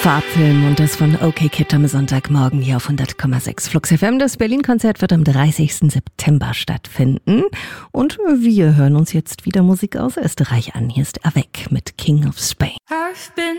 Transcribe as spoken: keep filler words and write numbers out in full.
Farbfilm und das von OK Kid am Sonntagmorgen hier auf hundert Komma sechs Flux F M. Das Berlin-Konzert wird am dreißigsten September stattfinden. Und wir hören uns jetzt wieder Musik aus Österreich an. Hier ist Avec mit King of Spain.